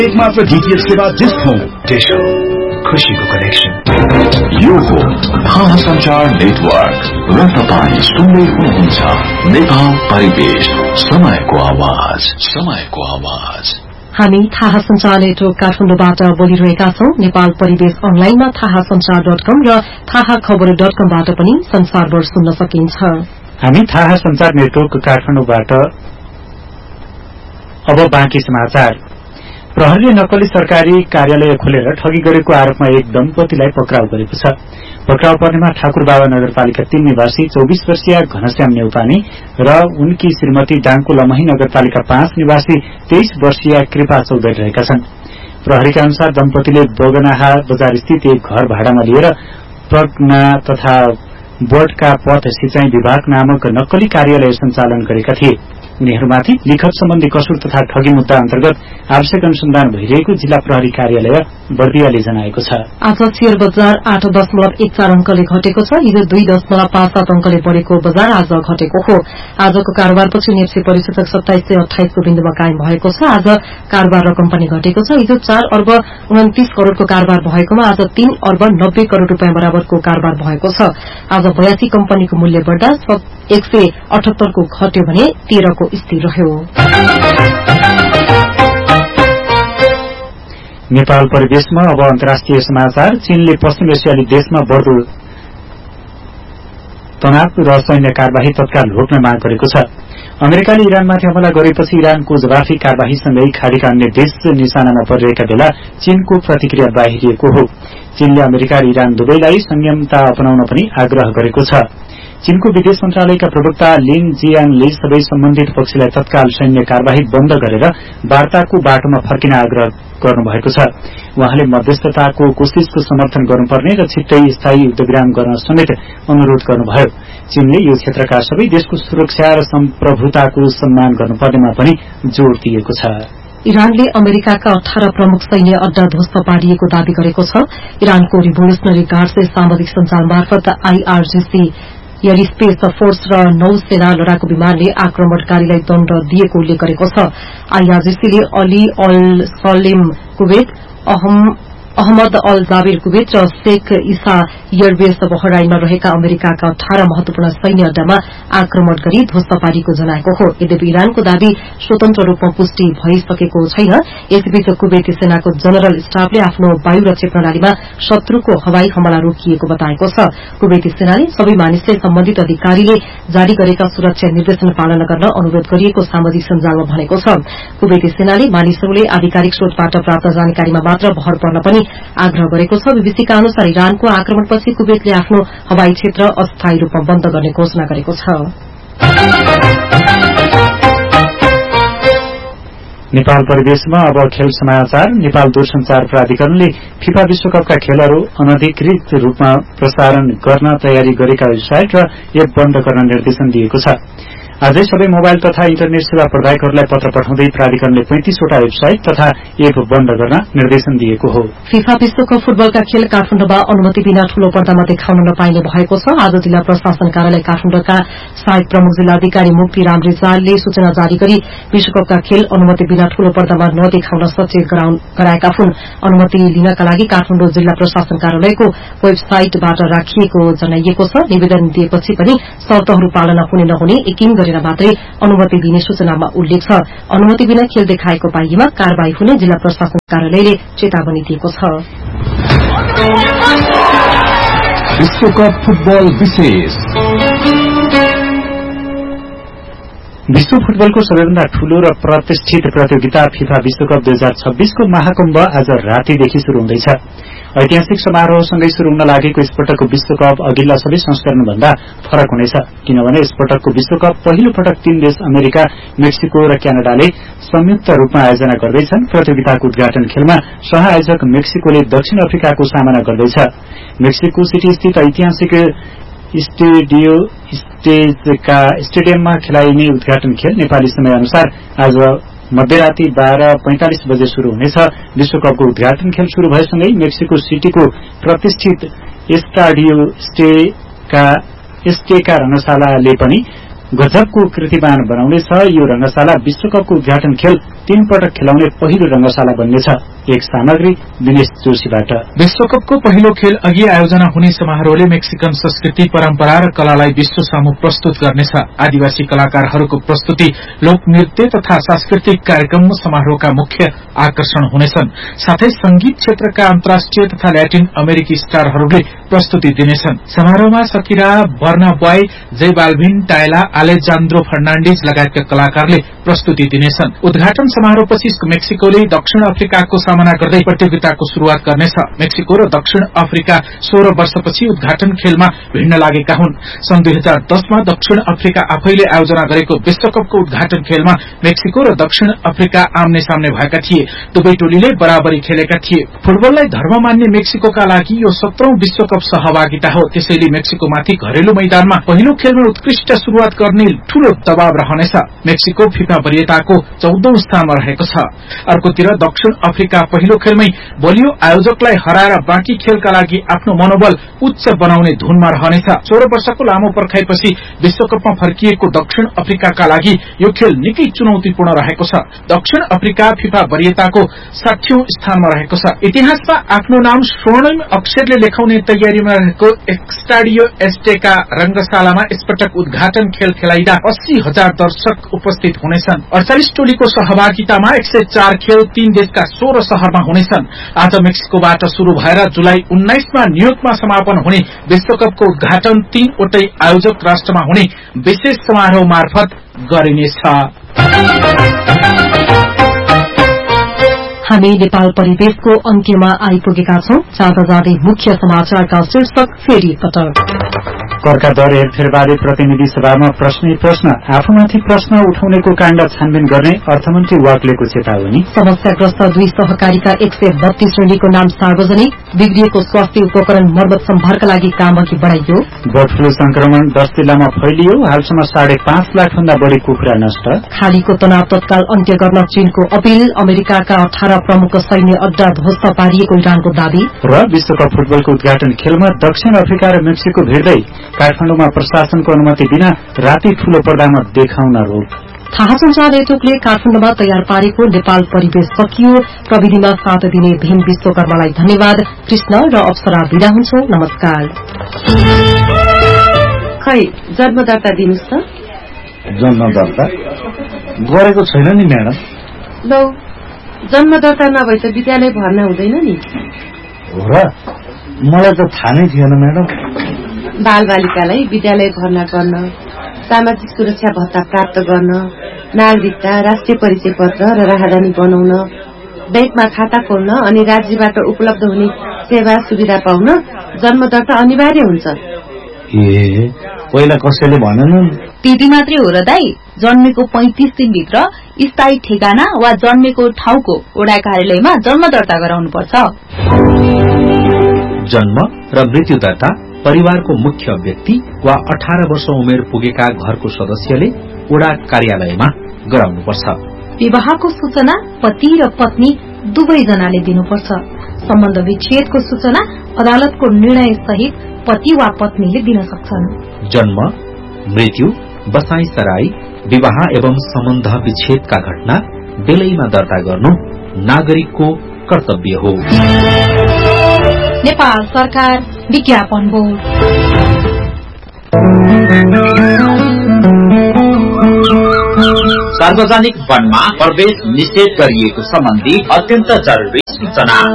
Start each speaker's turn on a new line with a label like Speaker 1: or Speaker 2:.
Speaker 1: एकमात्र डीटीएच सेवा disk home dish हो खुशीको कनेक्सन।
Speaker 2: यो हो थाहा संचार नेटवर्क र तपाईं सुन्दै हुनुहुन्छ नेपाल परिवेश, समयको आवाज, समयको आवाज।
Speaker 3: हामी थाहा संचार नेटवर्क काठमाडौँबाट बोलिरहेका छौं। नेपाल परिवेश अनलाइनमा थाहासंचार.com र थाहाखबर.com-बाट पनि संसारभर सुन्न सकिन्छ।
Speaker 4: हामी थाहा संचार नेटवर्क काठमाडौँबाट अब बाँकी समाचार। प्रहरीले नक्कली सरकारी कार्यालय खोलेर ठगी गरेको आरोपमा एक दम्पतिलाई पक्राउ गरेको छ। पक्राउ पर्नेमा ठाकुरबाबा नगरपालिका 3 निवासी 24 वर्षीय घनश्याम नेउपाने र उनकी श्रीमती डाङको लमही नगरपालिका 5 निवासी 23 वर्षीय कृपा चौधरी रहेका छन्। प्रहरीका अनुसार दम्पतिले बगनाहा बजार स्थित एक घर भाडामा लिएर प्रज्ञा तथा बोर्डका पथ सिंचाई विभाग नामक नक्कली कार्यालय सञ्चालन गरेका थिए। उनीहरूमाथि लिखत सम्बन्धी कसुर तथा ठगी मुद्दा अन्तर्गत आवश्यक अनुसन्धान भइरहेको जिल्ला प्रहरी कार्यालय बर्दियाले जनाएको छ।
Speaker 3: आज शेयर बजार 8.14 अंकले घटेको छ। हिजो 2.57 अंकले बढेको बजार आज घटेको हो। आजको कारोबारपछि नेप्से परिसूचक 2728 को बिन्दुमा कायम भएको छ। आज कारोबार रकम पनि घटेको छ। हिजो 4 अर्ब 29 करोड़को कारोबार भएकोमा आज 3 अर्ब 90 करोड़ रूपियाँ बराबरको कारोबार भएको छ। आज 82 कम्पनीको मूल्य बढ्दा 178 को घट्यो भने 13 को स्थिर रह्यो।
Speaker 4: नेपाल परिवेशमा अब अन्तर्राष्ट्रिय समाचार। चीनले पश्चिम एसियाली देशमा बढ्दो तनाव र सैन्य कार्यवाही तत्काल रोक्न माग गरेको छ। अमेरिकाले इरानमाथि हमला गरेपछि इरानको जवाफी कार्यवाहीसँगै खाडीका अन्य देश निशानामा परिरहेका बेला चीनको प्रतिक्रिया बाहिरिएको हो। चीनले अमेरिका र इरान दुवैलाई संयमता अपनाउन पनि आग्रह गरेको छ। चीनको विदेश मन्त्रालयका प्रवक्ता लिन जियाङले सबै सम्बन्धित पक्षलाई तत्काल सैन्य कार्यवाही बन्द गरेर वार्ताको बाटोमा फर्किन आग्रह गर्नुभएको छ। उहाँले मध्यस्थताको कोशिशको समर्थन गर्नुपर्ने र छिट्टै स्थायी युद्धविराम गर्न समेत अनुरोध गर्नुभयो। चीनले यो क्षेत्रका सबै देशको सुरक्षा र सम्प्रभुताको सम्मान गर्नुपर्नेमा पनि जोड़ दिएको छ।
Speaker 3: इरानले अमेरिकाका 18 प्रमुख सैन्य अड्डा ध्वस्त पारिएको दावी गरेको छ। इरानको रिभोल्युसनरी गार्ड्सले सामाजिक सञ्जाल मार्फत IRGC एयरस्पेस फोर्स र नौसेना लडाकु विमानले आक्रमणकारीलाई दण्ड दिएको उल्लेख गरेको छ। IRGCले अली अल सलेम कुवेत, अहमद अल जाबिर कुवेत र शेख ईसा एयरबेस बहराइनमा रहेका अमेरिकाका 18 महत्वपूर्ण सैन्य अड्डामा आक्रमण गरी ध्वस्त पारिएको जनाएको हो। यद्यपि इरानको दावी स्वतन्त्र रूपमा पुष्टि भइसकेको छैन। यसबीच कुवेती सेनाको जनरल स्टाफले आफ्नो वायु रक्षा प्रणालीमा शत्रुको हवाई हमला रोकिएको बताएको छ। कुवेती सेनाले सबै मानिसले सम्बन्धित अधिकारीले जारी गरेका सुरक्षा निर्देशन पालना गर्न अनुरोध गरिएको सामाजिक सञ्जालमा भनेको छ। कुवेती सेनाले मानिसहरूले आधिकारिक स्रोतबाट प्राप्त जानकारीमा मात्र भर पर्न पनि आग्रह गरेको छ। बीबीसीका अनुसार इरानको आक्रमणपछि कुवेतले आफ्नो हवाई क्षेत्र अस्थायी रूपमा बन्द गर्ने घोषणा गरेको छ।
Speaker 4: नेपाल परिवेशमा अब खेल समाचार। नेपाल दूरसञ्चार प्राधिकरणले फिफा विश्वकपका खेलहरू अनधिकृत रूपमा प्रसारण गर्न तयारी गरेका वेबसाइट र एप बन्द गर्न निर्देशन दिएको छ। आजै सबै मोबाइल तथा इन्टरनेट सेवा प्रदायकहरूलाई पत्र पठाउँदै प्राधिकरणले 35 वटा वेबसाइट तथा एप बन्द गर्न निर्देशन दिएको हो।
Speaker 3: फिफा विश्वकप फुटबलका खेल काठमाडौँमा अनुमति बिना ठूलो पर्दामा देखाउन नपाइने भएको छ। आज जिल्ला प्रशासन कार्यालय काठमाडौँका सहायक प्रमुख जिल्लाधिकारी मुक्ति राम रिजालले सूचना जारी गरी विश्वकपका खेल अनुमति बिना ठूलो पर्दामा नदेखाउन सचेत गराएका हुन्। अनुमति लिनका लागि काठमाडौँ जिल्ला प्रशासन कार्यालयको वेबसाइटबाट राखिएको जनाइएको छ। निवेदन दिएपछि पनि शर्तहरू पालना हुने नहुने यकिन गरेर मात्रै अनुमति दिने सूचनामा उल्लेख छ। अनुमति बिना खेल देखाएको पाइएमा कारवाही हुने जिल्ला प्रशासन कार्यालयले चेतावनी दिएको छ।
Speaker 2: विश्वकप फुटबल विशेष।
Speaker 4: विश्व फुटबलको सबैभन्दा ठूलो र प्रतिष्ठित प्रतियोगिता फिफा विश्वकप 2026 को महाकुम्भ आज रातिदेखि शुरू हुँदैछ। ऐतिहासिक समारोहसँगै शुरू हुन लागेको यसपटकको विश्वकप अघिल्ला सबै संस्करण भन्दा फरक हुनेछ, किनभने यसपटकको विश्वकप पहिलो पटक 3 देश अमेरिका, मेक्सिको र क्यानाडाले संयुक्त रूपमा आयोजना गर्दैछन्। प्रतियोगिताको उद्घाटन खेलमा सह-आयोजक मेक्सिकोले दक्षिण अफ्रिकाको सामना गर्दैछ। मेक्सिको सिटी स्थित ऐतिहासिक स्टेडियममा खेलाइने उद्घाटन खेल नेपाली समय अनुसार आज मध्यराती 12:45 बजे शुरू हुनेछ। विश्वकपको उद्घाटन खेल शुरू भएसँगै मेक्सिको सिटीको प्रतिष्ठित एस्टाडियो एस्टेका रणशालाले पनि गजबको कीर्तिमान बनाउनेछ। यो रंगशाला विश्वकपको उद्घाटन खेल 3 पटक खेलाउने पहिलो रंगशाला बन्नेछ। एक सामग्री दिनेश जोशीबाट।
Speaker 5: विश्वकपको पहिलो खेल अघि आयोजना हुने समारोहले मेक्सिकन संस्कृति, परम्परा र कलालाई विश्व सामु प्रस्तुत गर्नेछ। आदिवासी कलाकारहरूको प्रस्तुति, लोकनृत्य तथा सांस्कृतिक कार्यक्रम समारोहका मुख्य आकर्षण हुनेछन्। साथै संगीत क्षेत्रका अन्तर्राष्ट्रिय तथा ल्याटिन अमेरिकी स्टारहरूले प्रस्तुति दिनेछन्। समारोहमा सकिरा, बर्ना बोय, जे बाल्भिन, टायला, अलेजान्द्रो फर्नाण्डिज लगायतका कलाकारले प्रस्तुति दिनेछन्। उद्घाटन समारोहपछि मेक्सिकोले दक्षिण अफ्रिकाको सामना गर्दै प्रतियोगिताको शुरूआत गर्नेछ। मेक्सिको र दक्षिण अफ्रिका 16 वर्षपछि उद्घाटन खेलमा भिड्न लागेका हुन्। सन् 2010 मा दक्षिण अफ्रिका आफैले आयोजना गरेको विश्वकपको उद्घाटन खेलमा मेक्सिको र दक्षिण अफ्रिका आम्ने सामने भएका थिए। दुवै टोलीले बराबरी खेलेका थिए। फुटबललाई धर्म मान्ने मेक्सिकोका लागि यो 17औं विश्वकप सहभागिता हो। त्यसैले मेक्सिकोमाथि घरेलु मैदानमा पहिलो खेलमा उत्कृष्ट शुरूआत गर्ने ठूलो दबाव रहनेछ। मेक्सिको फिफा वरियताको 14औं स्थानमा रहेको छ। अर्कोतिर दक्षिण अफ्रिका पहिलो खेलमै बलियो आयोजकलाई हराएर बाँकी खेलका लागि आफ्नो मनोबल उच्च बनाउने धुनमा रहनेछ। 16 वर्षको लामो पर्खाइपछि विश्वकपमा फर्किएको दक्षिण अफ्रिकाका लागि यो खेल निकै चुनौतीपूर्ण रहेको छ। दक्षिण अफ्रिका फिफा वरियताको 60औं स्थानमा रहेको छ। इतिहासमा आफ्नो नाम स्वर्णिम अक्षरले लेखाउने तयारीमा रहेको एक्स्टाडियो एस्टेका रंगशालामा यसपटक उद्घाटन खेल खेलाइदा 80,000 दर्शक उपस्थित हुनेछन्। 48 टोलीको सहभागितामा 104 खेल 3 देशका 16 शहरमा हुनेछन्। आज मेक्सिकोबाट शुरू भएर जुलाई 19 मा न्यूयोर्कमा समापन हुने विश्वकपको उद्घाटन 3 वटै आयोजक राष्ट्रमा हुने विशेष समारोह मार्फत गरिनेछ।
Speaker 3: हामी नेपाल परिवेशको अन्त्यमा आइपुगेका छौं। जाँदा जाँदै मुख्य समाचारका शीर्षक फेरि पटक।
Speaker 4: करका दर हेरफेरबारे प्रतिनिधि सभामा प्रश्न आफूमाथि प्रश्न उठाउनेको काण्ड छानबिन गर्ने अर्थमन्त्री वाग्लेको चेतावनी।
Speaker 3: समस्याग्रस्त 2 सहकारीका 132 श्रेणीको नाम सार्वजनिक। बिग्रिएको स्वास्थ्य उपकरण मर्मत सम्भारका लागि काम अघि बढाइयो।
Speaker 4: बर्ड फ्लू संक्रमण 10 जिल्लामा फैलियो। हालसम्म 5.5 लाख भन्दा बढ़ी कुखुरा नष्ट।
Speaker 3: खालीको तनाव तत्काल अन्त्य गर्न चीनको अपील। अमेरिकाका 18 प्रमुख सैन्य अड्डा ध्वस्त पारिएको इरानको दावी।
Speaker 4: र विश्वकप फुटबलको उद्घाटन खेलमा दक्षिण अफ्रिका र मेक्सिको भिड्दै काठमाडौँमा प्रशासनको अनुमति बिना राति ठूलो पर्दामा देखाउन रोक।
Speaker 3: थाहा संचार नेटवर्कले काठमाडौँमा तयार पारेको नेपाल परिवेश सकियो। प्रविधिमा साथ दिने भीम विश्वकर्मालाई धन्यवाद। कृष्ण र अप्सरा बिदा हुन्छ। नमस्कार।
Speaker 6: खै जन्म दर्ता दिनुस् त।
Speaker 1: जन्म दर्ता गरेको छैन नि म्याडम।
Speaker 6: लौ जन्म दर्ता नभए त विद्यालय भर्ना हुँदैन नि।
Speaker 1: हो र, मलाई त थाहा नै थिएन म्याडम।
Speaker 6: बालबालिकालाई विद्यालय भर्ना गर्न, सामाजिक सुरक्षा भत्ता प्राप्त गर्न, नागरिकता, राष्ट्रिय परिचय पत्र र राहदानी बनाउन, बैंकमा खाता खोल्न अनि राज्यबाट उपलब्ध हुने सेवा सुविधा पाउन जन्म दर्ता अनिवार्य हुन्छ।
Speaker 1: ए पहिला कसैले भनेन।
Speaker 7: त्यति मात्रै हो र दाई। जन्मेको 35 दिनभित्र स्थायी ठेगाना वा जन्मेको ठाउँको वडा कार्यालयमा जन्म दर्ता गराउनुपर्छ।
Speaker 8: जन्म र मृत्यु दर्ता परिवारको मुख्य व्यक्ति वा 18 वर्ष उमेर पुगेका घरको सदस्यले वडा कार्यालयमा गराउनुपर्छ।
Speaker 7: विवाहको सूचना पति र पत्नी दुवैजनाले दिनुपर्छ। सम्बन्ध विच्छेदको सूचना अदालतको निर्णय सहित पति वा पत्नीले दिन सक्छन्।
Speaker 8: जन्म, मृत्यु, बसाई सराई, विवाह एवं सम्बन्ध विच्छेदका घटना बेलैमा दर्ता गर्नु नागरिकको कर्तव्य हो।
Speaker 7: नेपाल सरकार विज्ञापन बोर्ड।
Speaker 9: सार्वजनिक वनमा प्रवेश निषेध गरिएको सम्बन्धी अत्यन्त जरुरी सूचना।